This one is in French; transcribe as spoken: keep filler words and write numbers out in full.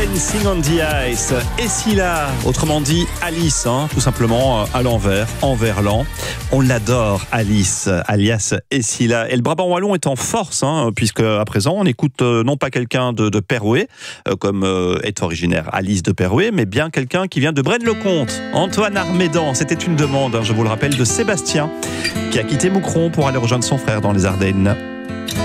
Dancing on the Ice. Et si là, autrement dit Alice, hein, tout simplement à l'envers, en verlan. On l'adore, Alice, alias Essila. Et le Brabant wallon est en force, hein, puisque à présent on écoute euh, non pas quelqu'un de, de Perouet, euh, comme euh, est originaire Alice de Perouet, mais bien quelqu'un qui vient de Braine-le-Comte. Antoine Armédan, c'était une demande, hein, je vous le rappelle, de Sébastien, qui a quitté Moucron pour aller rejoindre son frère dans les Ardennes.